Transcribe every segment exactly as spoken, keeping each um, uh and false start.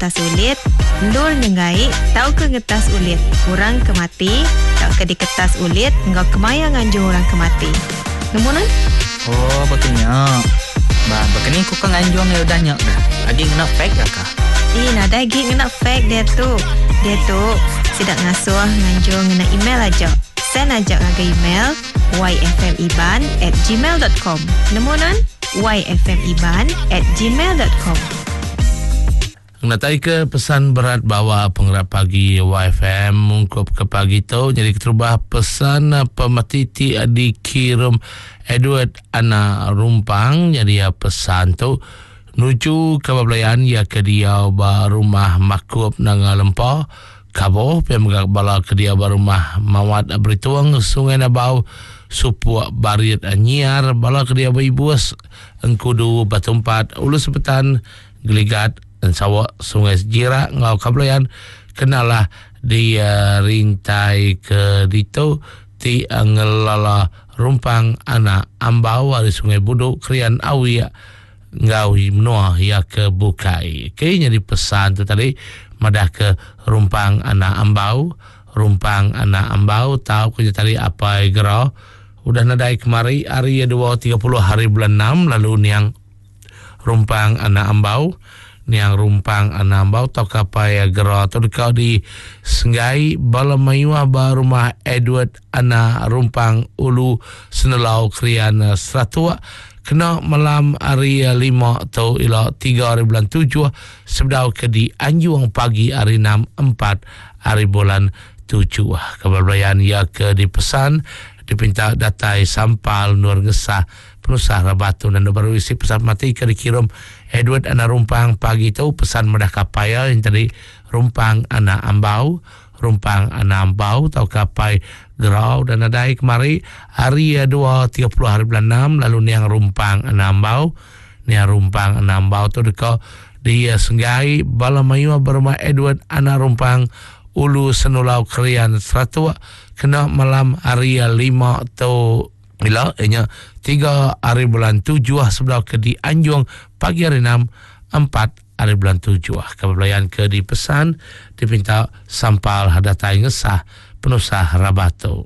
ngetas ulit, lur ngengai, tau ke ngetas ulit, orang kemati, tau ke di kertas ulit, engkau kemaya nganjung orang kemati. Nemunan? Oh, betulnya. Bah, begini ku kan nganjung ya udah nyak dah. Lagi kena fake dah kah? Eh, nada lagi kena fake dia tu. Dia tu sidak ngasuh nganjung ngena email aja. Send aja ngaga email y f m iban at gmail dot com. Nemunan? y f m iban at gmail dot com. Natai ke pesan berat bawa pengerak pagi Y F M mungkup ke pagi tu jadi keterubah pesan pematiti dikirim Edward Ana Rumpang jadi ya pesan tu nuju ke bablayan ya ke dia ba rumah makup nang lempah kabo pemegak bala ke dia ba rumah mawat berituang sungai Nabau supu barit nyiar bala ke dia ba ibus engkudu batumpat ulus sepetan geligat dan sawak sungai Sejira ngau kablayan kenalah dia rintai ke dito ti ngelala rumpang anak ambau dari sungai Buduk krian awi ngawi menua ya ke bukai. Kayaknya di pesan tu tadi madah ke rumpang anak ambau rumpang anak ambau tahu kerja tadi apa gerau udah nadai kemari hari dua tiga puluh hari bulan enam lalu niang rumpang anak ambau niang rumpang anambau tau kapai gera tu dekau di Senggai bala mayua ba rumah Edward ana rumpang ulu senelau krian seratua kena malam hari lima atau ila tiga hari bulan tujuh sebedau ke di Anjung pagi hari enam empat hari bulan tujuh keberbelayan ya ke dipesan dipinta datai sampal nur ngesah penusah rabatu dan baru isi pesan mati ke dikirim Edward anak rumpang pagi tu pesan medah kapaya yang tadi rumpang anak ambau rumpang anak ambau tau kapai gerau dan adai kemari hari dua tiga puluh hari bulan enam lalu niang rumpang anak ambau niang rumpang anak ambau tu dekat dia Senggai bala mayua berumah Edward anak rumpang ulu senulau krian seratua kena malam hari lima tu bila ianya tiga hari bulan tujuh sebelah ke di Anjung pagi hari enam empat hari bulan tujuh kebelayan ke di pesan dipinta sampal hadatai ngesah penusah rabatu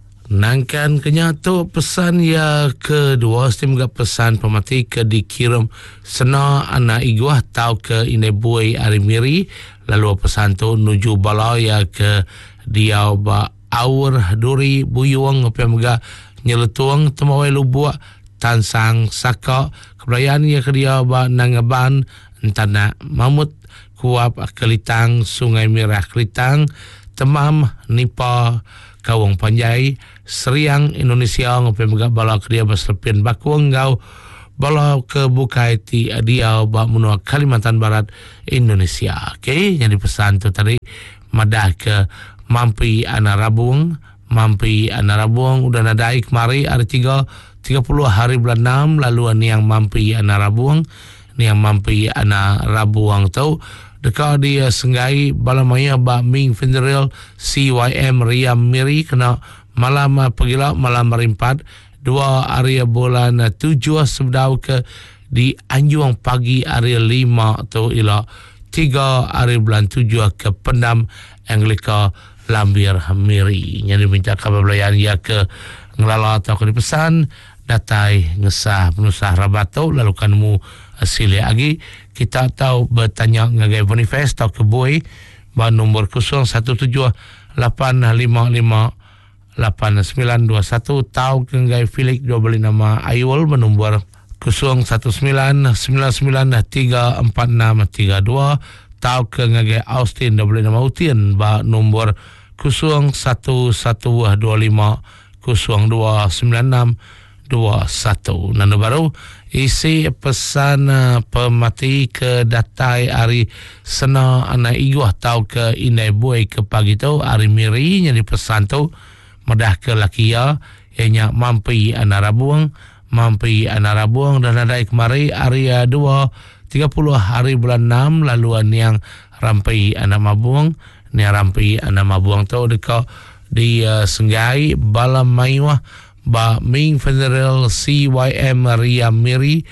nangkan kenyatu pesan ya kedua semoga pesan pemati ke dikirim sena anak iguah tau ke inebui hari miri lalu pesan tu nuju balaya ke dia ba aur duri buyuang pemega nyeletuang temawai lubuk tansang saka kebelayan ya ke dia ba nangaban entana mamut kuap kelitang sungai merah kelitang temam nipa kawang panjai seriang Indonesia ngopi megak bala ke dia berselepin bakuang ngau bala ke bukai ti dia ba menua Kalimantan Barat Indonesia. Okey, yang dipesan tu tadi madah ke mampi anarabung mampi anarabung udah nadai kemari hari tiga tiga puluh hari bulan enam lalu ni yang mampi anarabung ni yang mampi anarabung tu dekat dia Senggai balamaya ba Ming Federal C Y M Riam Miri kena malam pagila malam merimpat dua hari bulan tujuh sebedau ke di Anjung pagi hari lima tu ila tiga hari bulan tujuh ke Pendam Anglika Lambir Miri yang diminta kabar belayan ya ke ngelala atau ke dipesan datai ngesah penusah rabatu lalu kanmu asili lagi kita tahu bertanya ngagai Boniface tau ke boy ba nombor kosong satu tujuh lapan lima lima lapan sembilan dua satu tahu ke ngagai Felix dua beli nama Ayul nombor kosong satu sembilan sembilan sembilan tiga empat enam tiga dua tahu ke ngagai Austin dua beli nama Utien ba nombor kosong satu satu dua lima kosong dua sembilan enam dua satu. Nanda baru isi pesan uh, pemati ke datai hari sena anak iguah tau ke inai buai ke pagi tu hari miri yang dipesan tu medah ke lakia ianya mampi anak rabuang mampi anak rabuang dan ada kemari hari dua tiga puluh hari bulan enam laluan yang rampai anak mabuang ni rampai anak mabuang tu dekat di uh, Senggai Balam Maiwah ba Ming Federal C Y M Riam Miri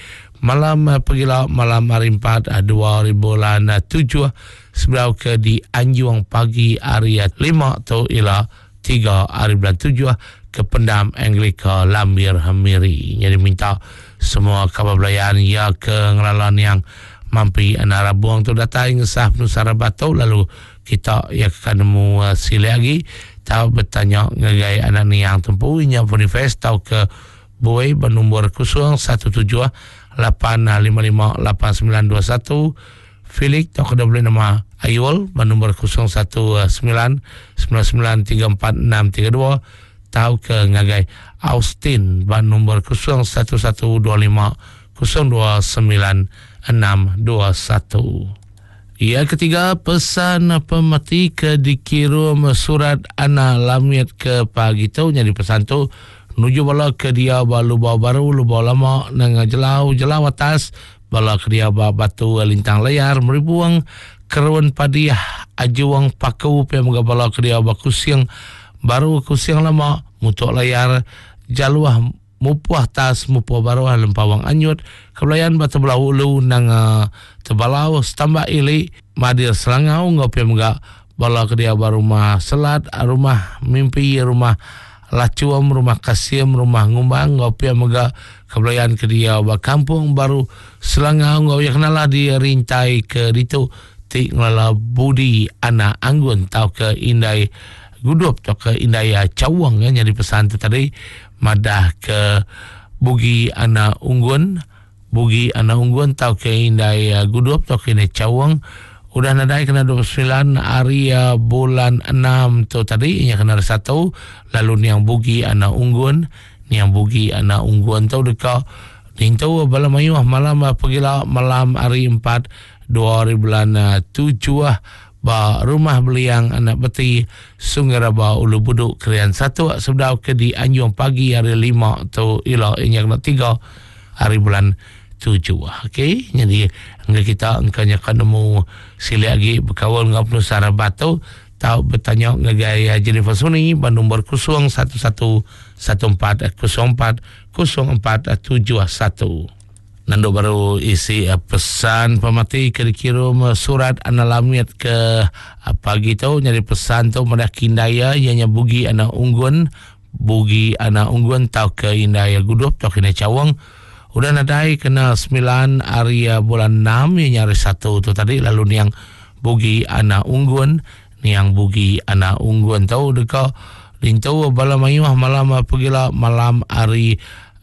malam uh, pergilah malam hari empat uh, dua ribu tujuh sebelum ke di Anjuang pagi hari lima atau ila tiga hari bulan tujuh ke Pendam Anglika Lambir Hamiri. Jadi minta semua kabar belayan ya ke ngelalan yang mampi anara buang tu datang ngesah Nusara Batu lalu kita ya akan nemu uh, sili lagi tahu bertanya ngagai anak ni yang tempuh nya manifest tahu ke Boy bernombor kosong satu tujuh lapan lima lima lapan sembilan dua satu. Felix tahu kada boleh nama Ayul bernombor kosong satu sembilan sembilan sembilan tiga empat enam tiga dua. Tahu ke ngagai Austin bernombor kosong satu satu dua lima kosong dua sembilan enam dua satu. Ya, ketiga pesan pemati ke dikirim surat ana lamit ke pagi tu. Jadi pesan tu nuju bala ke dia lubau baru lubau lama nang jelau jelau atas bala ke dia batu lintang layar meribuang keruan padiah ajuang pakau pe mga bala ke dia bakusiang baru kusiang lama mutuk layar jaluah mupuah tas mupuah baru lempawang anyut kebelayan batu belau ulu nang uh, tebalau setambah ili madir selangau ngopi mga bala ke dia rumah selat rumah mimpi rumah lacuam rumah kasim rumah ngumbang ngopi mga kebelayan ke dia kampung baru selangau ngopi kenala dia rintai ke ditu tik ngala budi anak anggun tau ke indai gudup tau ke indai cawang ya. Jadi pesan tu tadi madah ke bugi anak unggun bugi anak unggun tau ke indai gudup tau ke indai cawang udah nadai kena dua puluh sembilan hari bulan enam tu tadi yang kena satu lalu ni yang bugi anak unggun ni yang bugi anak unggun tau dekat ni tau bala mayuh malam pergilah malam hari empat dua ribu tujuh ba rumah beliang anak beti Sungai Raba Ulu Buduk Krian satu sudah ke di Anjuang pagi hari lima atau ila yang tiga hari bulan tujuh. Okey, jadi angka kita angkanya kan nemu sili lagi berkawal ngap Nusara Batu tahu bertanya ngagai Jennifer Suni bernombor kosong satu satu satu empat kosong empat kosong empat tujuh satu. Nando baru isi uh, pesan pemati ke dikirim uh, surat analamiat ke uh, pagi tu. Jadi pesan tu madah kindaya ianya bugi anak unggun bugi anak unggun tau ke indaya gudup tau kena cawang udah nadai kena sembilan hari uh, bulan enam ianya hari satu tu tadi lalu ni yang bugi anak unggun ni yang bugi anak unggun tau dekat lintau bala mayuh malam uh, pergilah malam hari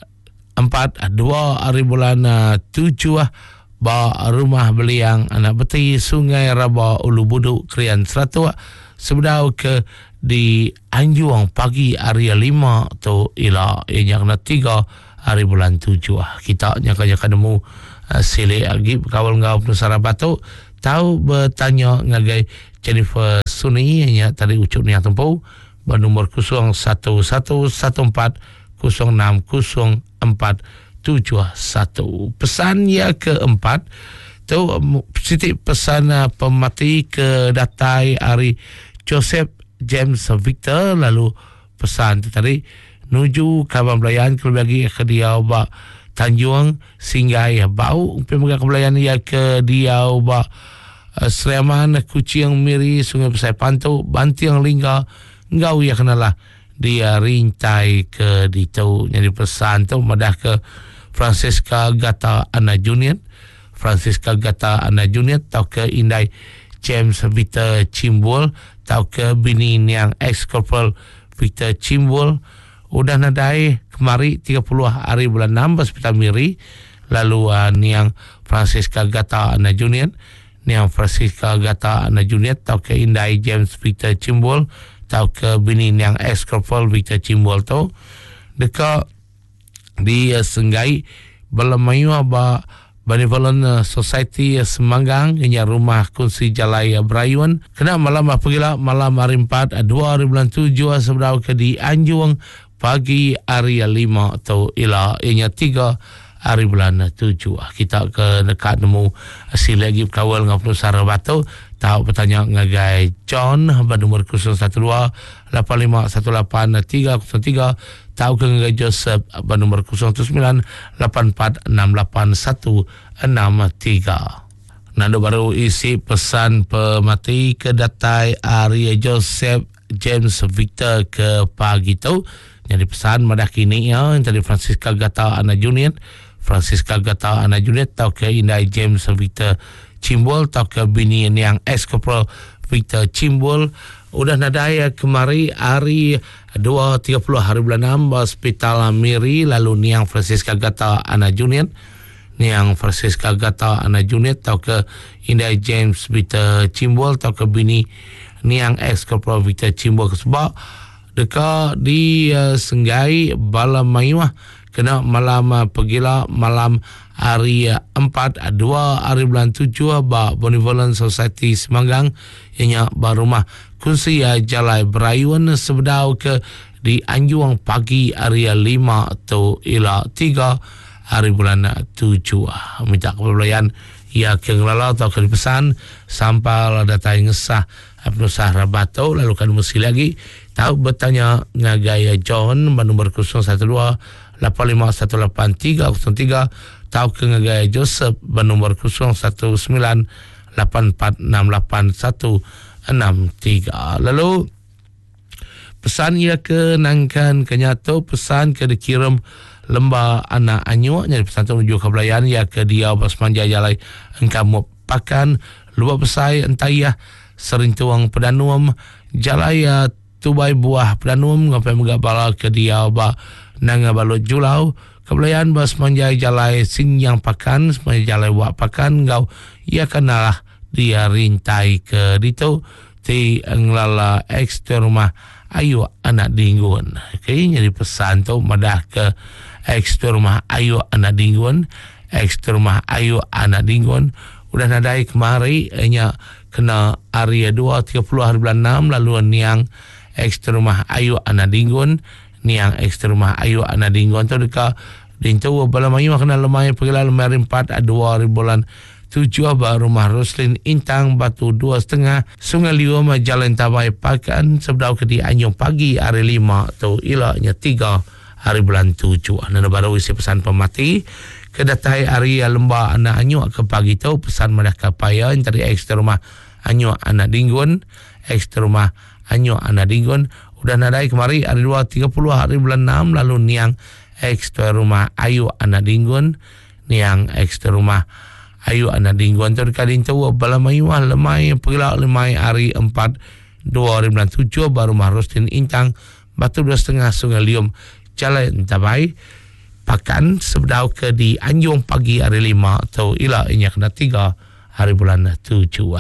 empat dua hari bulan uh, tujuh ba rumah beliang anak beti Sungai Raba Ulu Buduk Krian seratus sebedau ke di Anjuang pagi hari lima tu ila yang tiga hari bulan tujuh. Kita nyaka-nyaka nemu uh, sili lagi kawal ngau Nusara Batu tahu bertanya ngagai Jennifer Suni nya tadi ucap ni tempo bernomor kosong satu satu satu empat kosong enam kosong empat tujuh satu. Pesan yang keempat tu sitik pesan uh, pemati ke datai hari Joseph James Victor lalu pesan tu tadi nuju kawan belayan ke bagi ke dia ba Tanjung Singgai bau pemegang kebelayan ya ke dia ba uh, Sleman Kucing Miri Sungai Besar Pantau Bantiang Lingga ngau ya kenalah dia rintai ke ditau. Jadi pesan tu madah ke Francisca Gata Ana Junior Francisca Gata Ana Junior tau ke indai James Victor Cimbul tau ke bini yang ex-corporal Victor Cimbul udah nadai kemari tiga puluh hari bulan enam Hospital Miri lalu uh, ni yang Francisca Gata Ana Junior ni yang Francisca Gata Ana Junior tau ke indai James Victor Cimbul tau ke bini yang ex-corporal Victor Cimbul tu dekat di uh, Senggai Belamayu ba Benevolent Society uh, Semanggang inya rumah kunci Jalai uh, Berayuan kena malam uh, pergilah malam hari empat uh, dua hari bulan tujuh uh, sebelum ke di Anjuang pagi hari lima atau ila inya tiga hari bulan tujuh. Kita ke dekat nemu si lagi kawal dengan penuh sarah batu. Tahu bertanya ngagai John bernomor kosong satu dua lapan lima satu lapan tiga kosong tiga. Tahu ke ngagai Joseph bernomor kosong sembilan lapan empat enam lapan satu enam tiga. Nando baru isi pesan pemati ke datai Arya Joseph James Victor ke pagi tu. Jadi pesan madah kini ya dari Francisca Gata Ana Junior. Francisca Gata Ana Junior tau ke Indai James Victor Cimbol, tau ke bini yang ex-corporal Victor Cimbol. Udah nadaya kemari hari dua tiga puluh hari bulan enam Hospital Miri. Lalu niang Francisca Gata Ana Junior. Niang Francisca Gata Ana Junior tau ke Indai James Victor Cimbol, tau ke bini niang ex-corporal Victor Cimbol sebab dekat di uh, Senggai Bala Mayuah kena malam uh, pergilah malam hari uh, empat dua hari bulan tujuh ba Benevolent Society Semanggang ianya barumah kunci uh, Jalai Berayuan sebedau ke di Anjuang pagi hari lima atau ila tiga hari bulan tujuh. Minta kepelayan ia kengelala atau kepesan sampai data yang ngesah Abnu Sahra Bato. Lalu kan mesti lagi tahu bertanya ngagaya John bernomor kosong satu dua lapan lima satu lapan tiga kosong tiga. Tahu ke ngagaya Joseph bernomor kosong satu sembilan lapan empat enam lapan satu enam tiga. Lalu pesan ia ke nangkan kenyato pesan ke dikirim lembah anak anyu jadi pesan tu menuju kebelayan ia ke dia pasmanja jalai engkau pakan luar pesai entayah sering tuang pedanuam jalaya tubai buah pedanuam ngapai megabala ke dia ba nanga balut julau kebelayan pasmanja jalai sing yang pakan pasmanja jalai buah pakan ngau ia kenalah dia rintai ke ditu ti nglala ekstra rumah ayu anak dinggun. Okay, jadi pesan tu madah ke ekstra rumah ayu anak dinggun, ekstra rumah ayu anak dinggun. Udah nadai kemari hanya kena area dua tiga puluh hari bulan enam lalu niang ekstra rumah ayu anak dinggun, niang ekstra rumah ayu anak dinggun tu dekat dintu bala mayu kena lemai pergilah lemari empat dua hari bulan tujuh bah rumah Roslin Intang Batu dua setengah Sungai Lium Jalan Tabai Pakan sebedau ke di Anjung pagi hari lima atau ilahnya tiga hari bulan tujuh. Nana baru isi pesan pemati kedatai hari lembah anak Anyu ke pagi tu pesan madah kapaya dari ekstra rumah Anyu anak dinggun ekstra rumah Anyu anak dinggun udah nadai kemari hari dua tiga puluh hari bulan enam lalu niang ekstra rumah Ayu anak dinggun niang ekstra rumah Ayu anak dingguan tu dekat dintu bala mayuah lemai pergilah lemai hari empat dua hari bulan tujuh baru Roslin Intang Batu dua setengah Sungai Lium Jalan Tabai Pakan sebedau ke di Anjung pagi hari lima atau ilah inya kena tiga hari bulan tujuh.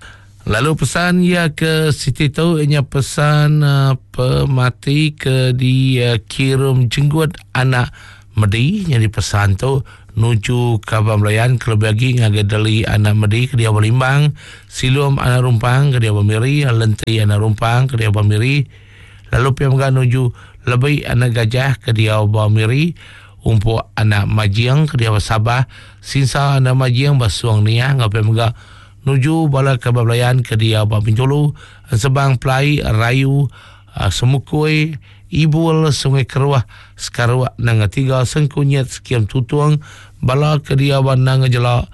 Lalu pesan ia ke Siti tu inya pesan uh, pemati ke di uh, Kirum Jenggut anak Medi. Jadi pesan tu nuju Kabah Melayan kelebih lagi ngagadali anak Medi ke dia Balimbang, Silum anak Rumpang ke dia Bamiri, Lentri anak Rumpang ke dia Bamiri. Lalu piamga nuju lebih anak Gajah ke dia Bamiri, Umpu anak Majiang ke dia Sabah, Sinsa anak Majiang Basuang Niah ngapai mga nuju bala Kabah Melayan ke dia Bapintulu, Sebang Pelai Rayu uh, Semukui Ibul Sungai Keruah Sekarwak nanga tiga Sengkunyat Sekian Tutuang bala ke dia nanga Jelak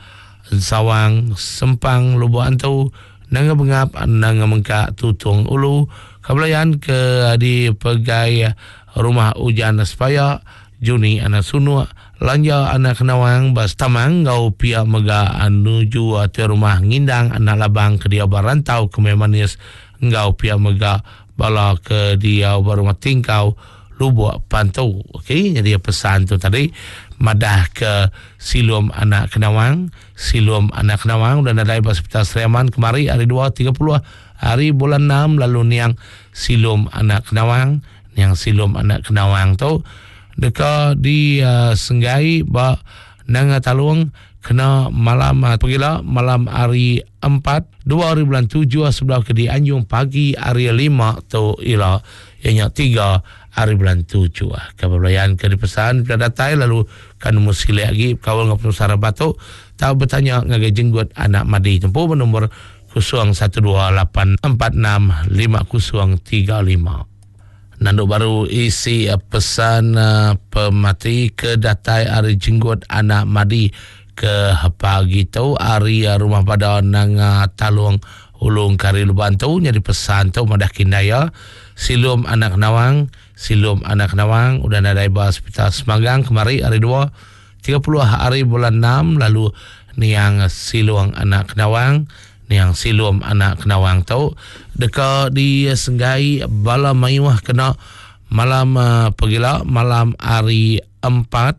Sawang Sempang Lubuk Antau nanga Bengap nanga Mengkak Tutuang Ulu Kabelayan ke di Pegai Rumah Ujan Sepaya Juni anak Sunua Lanja anak Kenawang Bas Tamang Gau pia mega anuju atu rumah Ngindang anak Labang ke dia Barantau ke Memanis Gau pia mega bala ke dia Barumah Tingkau Lubuk Pantau. Okey, jadi pesan tu tadi madah ke Silum anak Kenawang, Silum anak Kenawang dan ada Hospital Seriaman kemari hari dua tiga puluh hari bulan enam lalu niang Silum anak Kenawang, niang Silum anak Kenawang tu dekat di uh, Senggai ba nanga Taluang kena malam pergilah malam hari empat dua hari bulan tujuh sebelah ke di Anjung pagi hari lima tu ialah ianya tiga hari bulan tujuh. Kebelayan ke dipesan pada datai lalu kan mesti lagi kawal ngapun sara batuk tahu bertanya ngagai jenggot anak madi tempuh nombor kosong satu dua lapan empat enam lima kosong tiga lima. Nanduk baru isi uh, pesan uh, pemati ke datai hari jenggot anak madi ke pagi tu hari uh, rumah pada nang uh, talung ulung kari luban tu jadi pesan tu madah kindaya silum anak nawang silum anak nawang udah ada iba hospital Semagang kemari hari dua tiga puluh hari bulan enam lalu niang silung anak nawang yang silum anak kenawang tu dekat di Senggai bala mayuah kena malam uh, pergilah malam hari empat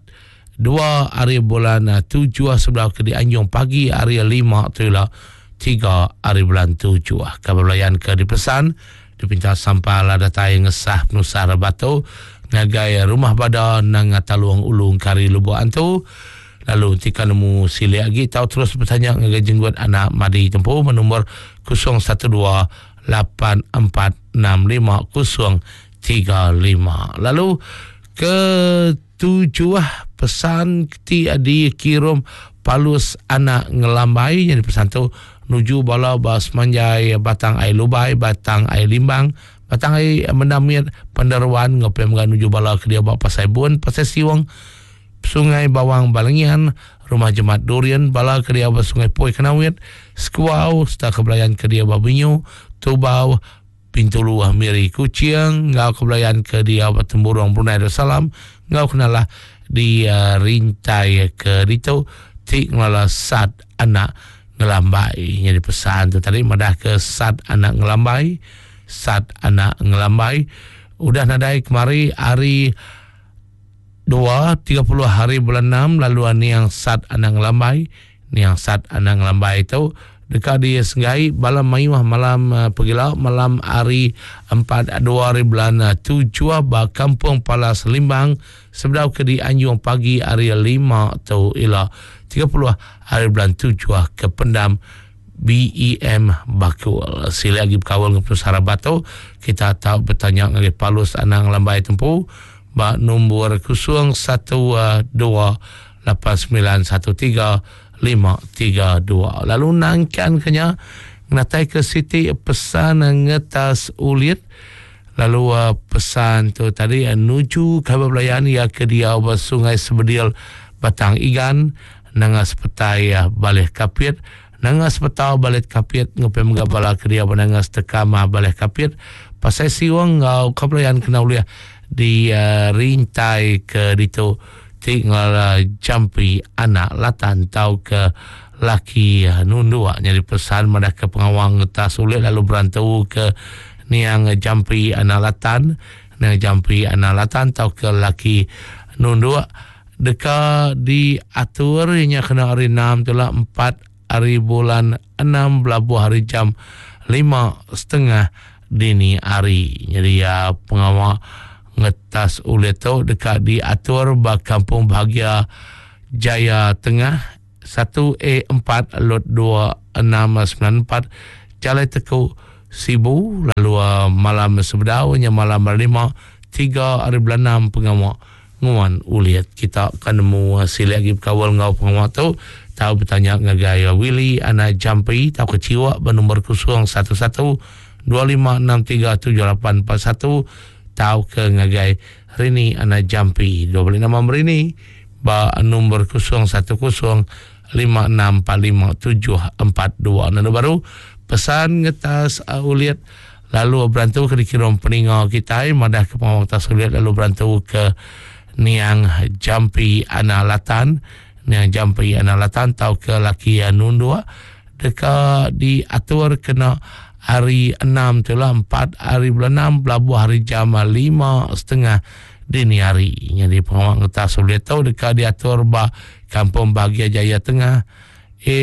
dua hari bulan uh, tujuh sebelah ke di Anjung pagi hari lima tu lah tiga hari bulan tujuh. Kebelayan ke dipesan dipinta sampai lah data yang ngesah penusar batu ngagai rumah pada nang taluang ulung kari lubuan tu. Lalu tika nemu sili lagi tahu terus bertanya ngagai jenggot anak madi tempuh menumber kosong satu dua lapan empat enam lima kosong tiga lima. Lalu ke tujuh pesan ti adi kirim palus anak ngelambai yang pesan tu nuju bala bas manjai batang ai lubai batang ai limbang batang ai menamir penderuan ngopi menuju bala ke dia bawa pasai bun pasai siwang Sungai Bawang Balengian, Rumah Jemaat Durian, Bala Kediawa Sungai Poi Kenawit, Skuau, Star Kebelayan Kediawa Binyu, Tubau, Pintu Luah Miri Kuciang, Ngau Kebelayan Kediawa Temburong Brunei Darussalam, Ngau kenalah di uh, Rintai ke Rito, Tik ngala Sad Anak Ngelambai. Jadi pesan tu tadi madah ke Sad Anak Ngelambai, Sad Anak Ngelambai. Udah nadai kemari hari dua, tiga puluh hari bulan enam lalu ni yang Sad Anak Ngelambai ni yang Sad Anak Ngelambai itu dekat di Senggai malam mayuah malam uh, pergilah malam hari empat dua hari bulan uh, tujuh ba Kampung Palas Limbang sebelah ke di Anjung pagi hari lima tu ialah tiga puluh hari bulan tujuh ke Pendam B E M Bakul. Sila lagi berkawal dengan Pusara Batu kita tahu bertanya dengan Palus Anak Ngelambai tempuh ba nombor kosong satu dua lapan sembilan satu tiga lima tiga dua. Lalu nangkan kenya ngatai ke Siti pesan ngetas ulit lalu uh, pesan tu tadi uh, nuju Kabablayan ya ke dia uh, Sungai Sebedil Batang Igan nangas petai uh, Balih Kapit nangas petau Balih Kapit ngopi megabala ke dia nangas tekama Balih Kapit pasai siwang uh, Kabablayan kena uliah di uh, Rintai ke Dito tinggal uh, jampi anak latan tau ke laki uh, nundua jadi pesan madah ke pengawang ngetas ulit lalu berantau ke niang jampi anak latan niang jampi anak latan tau ke laki nundua dekat di atur nya kena hari enam tu lah empat hari bulan enam belabuh hari jam lima setengah dini hari jadi ya uh, pengawang ngetas ulit tu dekat di atur ba Kampung Bahagia Jaya Tengah satu A empat lot dua enam sembilan empat Jalan Teku Sibu lalu uh, malam sebedaunya malam lima tiga hari bulan enam pengamak nguan ulit kita akan nemu uh, sila lagi berkawal ngau pengamak tu tahu bertanya ngagaya Willy anak jampi tahu keciwa bernombor kosong satu satu dua lima enam tiga tujuh lapan empat satu tahu ke ngagai Rini anak jampi dua puluh enam Rini ba nombor kosong satu kosong lima enam empat lima tujuh empat dua. Nano baru pesan ngetas uh, uliat lalu berantau ke dikirim peninggal kita madah ke pengawang tas uliat lalu berantau ke niang jampi anak latan niang jampi anak latan tahu ke laki nundua dekat di atur kena hari enam tu lah empat hari bulan enam belabuh hari jam lima setengah dini hari jadi pengawang ngetas boleh tahu dekat diatur ba Kampung Bahagia Jaya Tengah A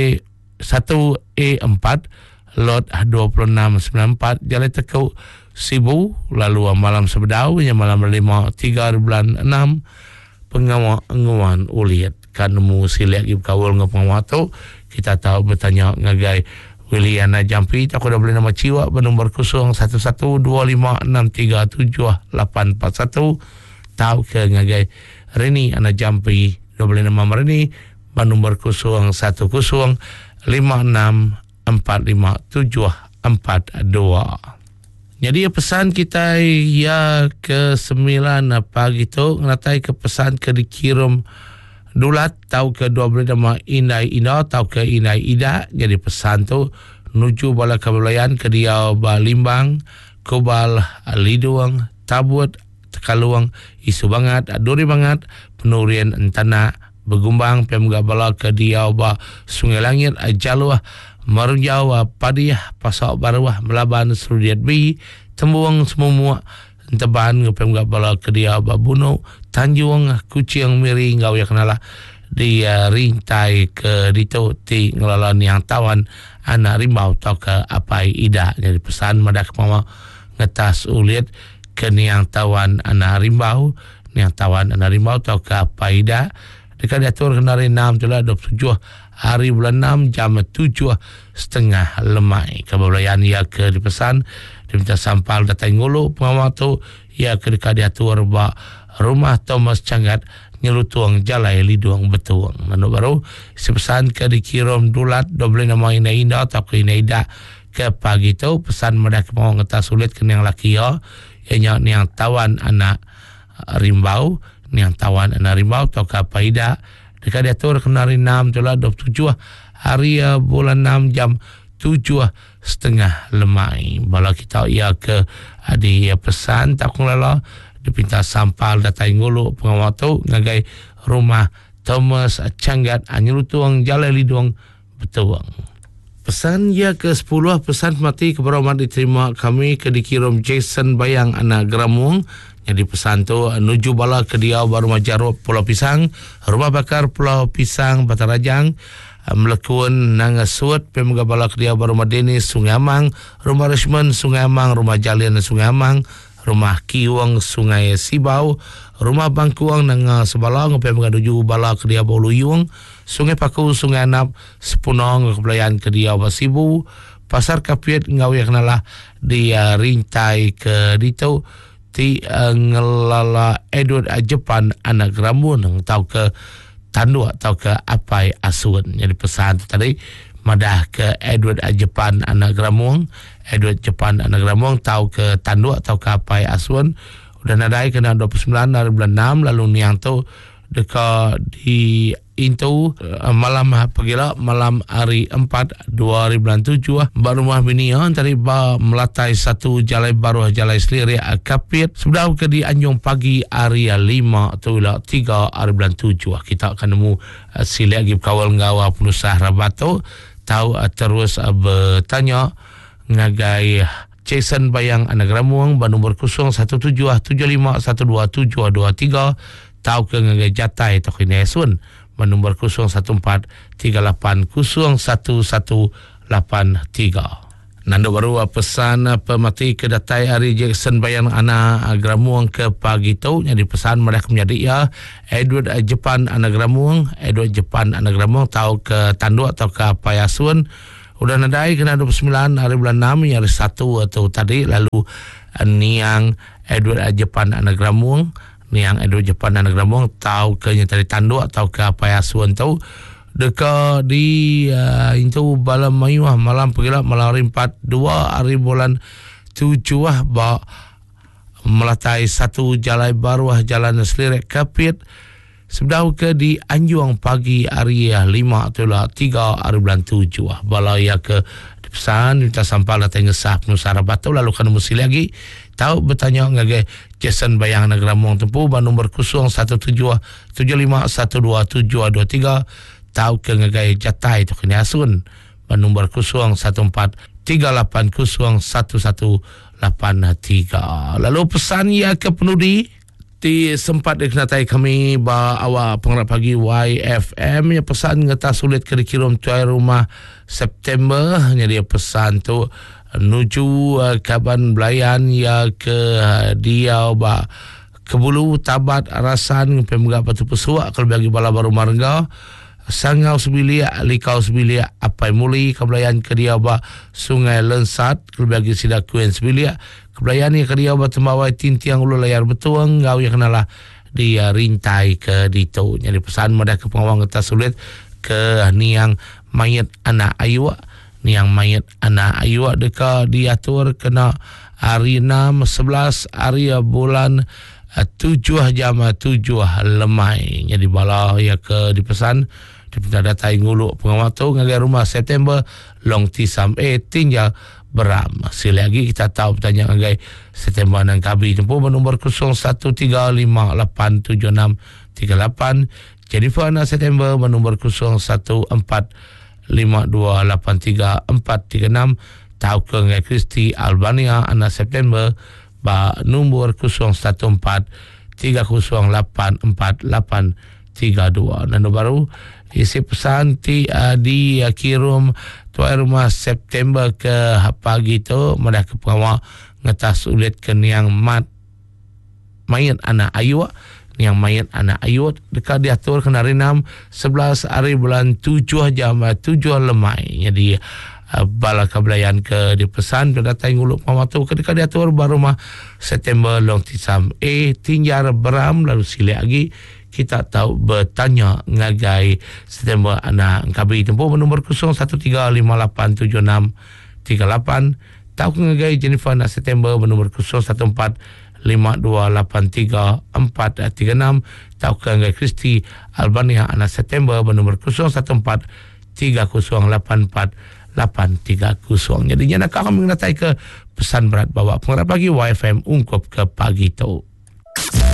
satu A empat lot dua puluh enam sembilan empat Jalan Teku Sibu lalu malam sebedau yang malam lima tiga hari bulan enam pengawang nguan uliat kan nemu silek gi kawul ngapang tu kita tahu bertanya ngagai Wiliana Jampi tak dah boleh nama ciwak bernombor kosong satu satu dua lima enam tiga tujuh lapan empat satu tahu ke ngagai Reni Ana Jampi dah boleh nama Reni bernombor kosong satu kosong lima enam empat lima tujuh empat dua. Jadi pesan kita ya ke sembilan pagi tu ngatai ke pesan ke dikirim dulat tau ke dua belas nama Inai Ina tau ke Inai Ida. Jadi pesan tu nuju bala kebelayan ke dia Balimbang, Kubal, Liduang, Tabut, Tekaluang, Isu Bangat, Duri Bangat, Penurian Entana, Begumbang, Pemga bala ke dia ba Sungai Langit, Jaluah, Marunjau, Padiah, Pasok Baruah, Melaban, Serudiat B, Tembuang, Semua, Teban, Pemga bala ke dia Babuno, Tanjung, Kucing, Miri, ngau ya kenala di uh, rintai ke dito ti ngelalan yang tawan anak rimau tau ke apai ida. Jadi pesan madak mama ngetas ulit ke niang tawan anak rimau, niang tawan anak rimau tau ke apai ida. Dekat diatur kenari enam tu lah dua puluh tujuh hari bulan enam jam tujuh setengah lemai. Kebelayan ia ke dipesan diminta sampal datai ngulu pengawal tu ia ke dekat diatur ba rumah Thomas Canggat nyelutuang jalai liduang betuang. Nanu baru sepesan ke dikirim dulat doble nama ina ina atau ke ina ida ke pagi tu pesan mereka mau ngetas sulit ke yang laki ya yang yang tawan anak rimbau yang tawan anak rimbau atau ke apa ida dekat diatur kenari enam tu lah dua puluh tujuh hari bulan enam jam tujuh setengah lemai. Bala kita ia ke adi pesan tak lala dipinta sampal datai ngulu pengawal tu ngagai rumah Thomas Canggat anyelutuang jalai liduang betuang. Pesan ya ke sepuluh pesan mati keberomat diterima kami ke dikirim Jason Bayang anak Gramung. Jadi pesan tu nuju bala ke dia baru Majaruk Pulau Pisang, Rumah Bakar Pulau Pisang Batarajang, Melekun Nangasut Pemega bala ke dia baru Madeni Sungai Amang, Rumah Rishman Sungai Amang, Rumah Jalian Sungai Amang, Rumah Kiwang Sungai Sibau, Rumah Bangkuang Nang Sebalang Pemega nuju bala ke dia Bolu Yung, Sungai Paku Sungai Anap Sepunong kebelayan ke dia Basibu, Pasar Kapiet ngau yang kenalah dia rintai ke dito ti uh, ngelala Edward Jepan anak Gramun yang tahu ke tandu atau ke apai asun. Jadi pesan tu tadi madah ke Edward Jepan anak Gramun, Edward Jepan anak Gramun tahu ke tandu atau ke apai asun. Udah nadai kena dua puluh sembilan hari bulan enam lalu niang tu dekat di itu uh, malam pagila malam hari empat dua hari bulan tujuh baru rumah bini ya tadi ba melatai satu jalai baru jalai seliri Kapit sebelah ke di Anjung pagi hari lima tu lah tiga hari bulan tujuh kita akan nemu uh, sili lagi kawal ngawa penusah Rabato tahu uh, terus uh, bertanya ngagai Jason Bayang anak Ramuang bernombor kosong satu tujuh tujuh lima satu dua tujuh dua tiga tahu ke ngagai Jatai atau Kinesun nombor kosong satu empat tiga lapan kosong satu satu lapan tiga. Nando baru pesan pemati ke datai hari Jackson Bayang anak Gramuang ke pagi tu. Jadi pesan mereka menjadi ya Edward Jepan anak Gramuang, Edward Jepan anak Gramuang tahu ke tandu atau ke Payasun. Udah nadai kena dua puluh sembilan hari bulan enam hari satu atau tadi lalu niang Edward Jepan anak Gramuang ni yang Edward Jepan dan Gramong tahu ke yang tadi tandu atau ke apa asuan tahu dekat di uh, itu malam mayuah malam pergilah malam hari empat dua hari bulan tujuh ah ba melatai satu jalai baru ah jalan Selirik Kapit sebelah ke di Anjuang pagi hari lima tu lah tiga hari bulan tujuh ah balai ke pesan minta sampal datang ngesah penusara batu lalu kan mesti lagi tahu bertanya ngage Jason Bayang Negara Mong Tempu ban nombor kosong satu tujuh tujuh lima satu dua tujuh dua tiga tahu ke ngage Jatai tu kini asun ban nombor kosong satu empat tiga lapan kosong satu satu lapan tiga. Lalu pesan ya ke penudi ti sempat dikenatai kami ba awak pengarap pagi Y F M ya pesan ngata sulit ke dikirim tuai rumah September jadi pesan tu nuju uh, kaban belayan ya ke uh, dia ba Kebulu, Tabat, Arasan, Pemegak Batu Pesuak, kalau bagi Bala Baru Marga, Sangau Sebilia, Likau Sebilia, Apai Muli, Kebelayan Kediaba, Sungai Lensat, kalau bagi Sidak Kuen Sebilia, Kebelayan Kediaba, Tembawai Tintiang Ulu Layar Betuang, Ngau yang kenalah dia rintai ke dito. Jadi pesan mudah ke pengawang kita sulit ke niang mayat anak ayuak, niang mayat anak ayuak deka diatur kena hari enam, sebelas hari bulan tujuh jam tujuh lemai. Jadi bala ya ke dipesan dipinta datai ngulu pengawal tu ngagai rumah September long tisam eh tinggal beram. Sekali lagi kita tahu bertanya ngagai September dan Kabi tempuh nombor kosong satu tiga lima lapan tujuh enam tiga lapan. Jennifer anak September nombor kosong satu empat lima dua lapan tiga empat tiga enam. Tahu ke ngagai Kristi Albania anak September ba nombor kosong satu empat tiga kosong lapan empat lapan tiga dua. Dan baru isi pesan ti uh, di uh, kirim tuai rumah September ke pagi tu madah ke pengawal ngetas ulit ke niang mat mayat anak ayuak, niang mayat anak ayuak dekat diatur kena hari enam sebelas hari bulan tujuh jam tujuh lemai. Jadi uh, bala kebelayan ke dipesan berdatai nguluk pengawal tu ketika diatur baru rumah September long tisam eh tinjar beram. Lalu sila lagi kita tahu bertanya ngagai September anak Kabi tempuh nombor kosong satu tiga lima lapan tujuh enam tiga lapan. Tahu ngagai Jennifer anak September nombor kosong satu empat lima dua lapan tiga empat tiga enam. Tahu ngagai Kristi Albania anak September nombor kosong satu empat tiga kosong lapan empat lapan tiga kosong. Jadi jangan kami mengenai ke pesan berat bawa pengarap lagi Y F M ungkap ke pagi tu.